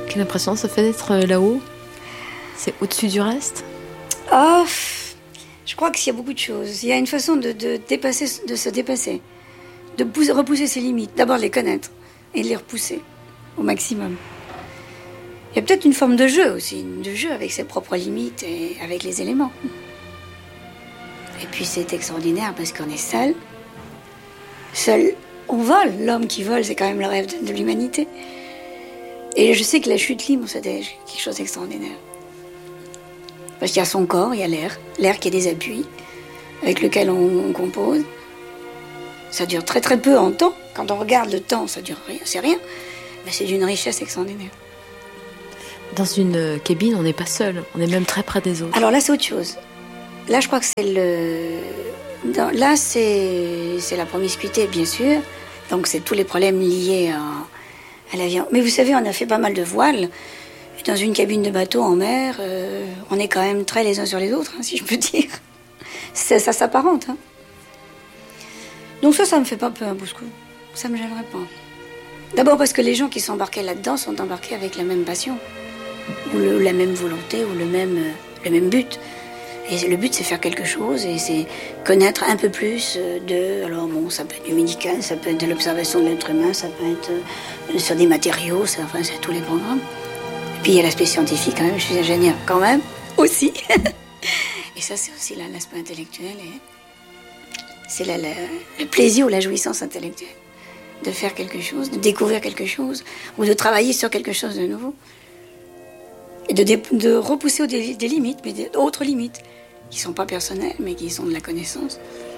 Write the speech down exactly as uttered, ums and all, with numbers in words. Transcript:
Quelle impression ça fait d'être là-haut? C'est au-dessus du reste? Oh, je crois qu'il y a beaucoup de choses. Il y a une façon de, de, dépasser, de se dépasser, de pousser, repousser ses limites. D'abord de les connaître et de les repousser au maximum. Il y a peut-être une forme de jeu aussi, de jeu avec ses propres limites et avec les éléments. Et puis c'est extraordinaire parce qu'on est seul. Seul, on vole. L'homme qui vole, c'est quand même le rêve de, de l'humanité. Et je sais que la chute libre, c'était quelque chose d'extraordinaire. Parce qu'il y a son corps, il y a l'air. L'air qui a des appuis, avec lequel on, on compose. Ça dure très très peu en temps. Quand on regarde le temps, ça dure rien, c'est rien. Mais c'est d'une richesse extraordinaire. Dans une cabine, on n'est pas seul. On est même très près des autres. Alors là, c'est autre chose. Là, je crois que c'est le... Dans... Là, c'est... c'est la promiscuité, bien sûr. Donc, c'est tous les problèmes liés à, à l'avion. Mais vous savez, on a fait pas mal de voiles. Et dans une cabine de bateau en mer, euh, on est quand même très les uns sur les autres, hein, si je peux dire. Ça, ça s'apparente. Hein. Donc ça, ça me fait pas peur, Bosco. Ça me gênerait pas. D'abord parce que les gens qui sont embarqués là-dedans sont embarqués avec la même passion, ou le, la même volonté, ou le même, euh, le même but. Et le but, c'est faire quelque chose, et c'est connaître un peu plus de... Alors bon, ça peut être du médical, ça peut être de l'observation de l'être humain, ça peut être euh, sur des matériaux, ça, enfin, c'est tous les programmes. Et puis il y a l'aspect scientifique, quand même, je suis ingénieure, quand même, aussi. Et ça, c'est aussi là, l'aspect intellectuel, et c'est là, la, le plaisir ou la jouissance intellectuelle. De faire quelque chose, de découvrir quelque chose, ou de travailler sur quelque chose de nouveau. Et de, dé, de repousser des, des limites, mais d'autres limites, qui ne sont pas personnelles, mais qui sont de la connaissance.